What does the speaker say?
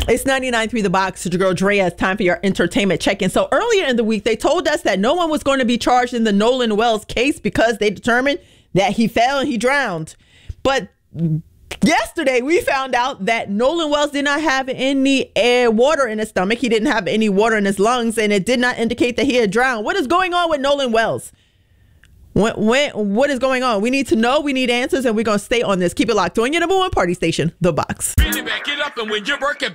It's 99.3 The Box. It's your girl Drea. It's time for your entertainment check-in. So earlier in the week, they told us that no one was going to be charged in the Nolan Wells case because they determined that he fell and he drowned. But yesterday, we found out that Nolan Wells did not have any water in his stomach. He didn't have any water in his lungs, and it did not indicate that he had drowned. What is going on with Nolan Wells? What is going on? We need to know. We need answers, and we're going to stay on this. Keep it locked on your number one party station, The Box. Really back it up, and when you're working